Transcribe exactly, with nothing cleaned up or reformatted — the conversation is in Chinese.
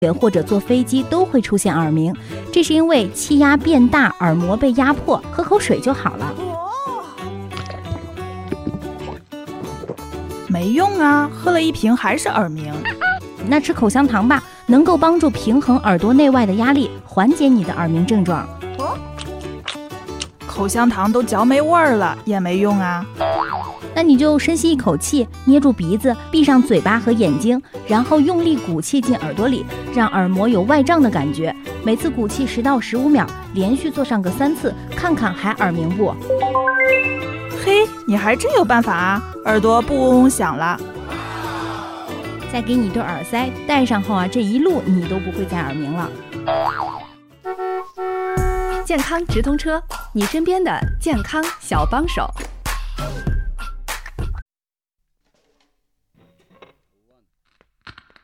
或者坐飞机都会出现耳鸣，这是因为气压变大，耳膜被压迫，喝口水就好了。 没用啊，喝了一瓶还是耳鸣。 那吃口香糖吧，能够帮助平衡耳朵内外的压力，缓解你的耳鸣症状。 口香糖都嚼没味儿了，也没用啊。 那你就深吸一口气，捏住鼻子，闭上嘴巴和眼睛，然后用力鼓气进耳朵里，让耳膜有外胀的感觉。每次鼓气十到十五秒，连续做上个三次，看看还耳鸣不？ 嘿，你还真有办法啊，耳朵不嗡嗡响了。 再给你一对耳塞，戴上后啊，这一路你都不会再耳鸣了。 健康直通车，你身边的健康小帮手。